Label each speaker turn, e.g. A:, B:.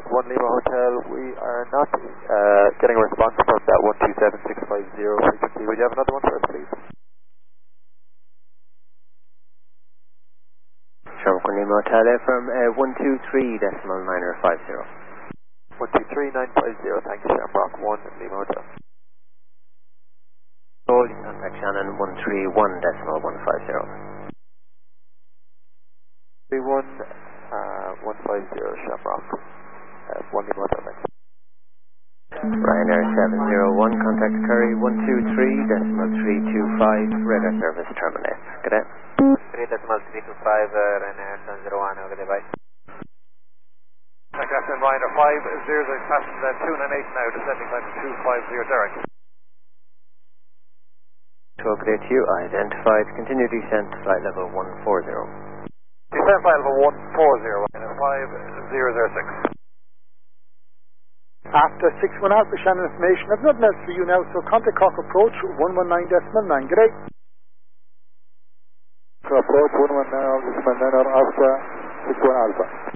A: Shamrock 1 Lima Hotel. We are not getting a response from that 127650 frequency. Would you have another one for us, please?
B: Shamrock 1 Lima Hotel from 123.950.
A: 123950, thank you, Shamrock 1 Lima Hotel.
B: Hold, contact Shannon 131.150.
A: 150 Shamrock 1 Lima Hotel, thanks.
B: Ryanair 701, contact Curry 123.325, radar service terminate. Good day.
C: 3.325, Ryanair 701, okay, bye.
A: Captain Ryanair 500, passenger 298 now, descending line 250 direct.
B: Good day to you, identified, continue descent, flight level 140.
A: Descent flight level 140, Ryanair 5006.
D: After 61 Alpha Shannon information, I've nothing else for you now, so contact Cork approach 119.9. Good day.
A: Approach 119.9 Alpha 61 Alpha.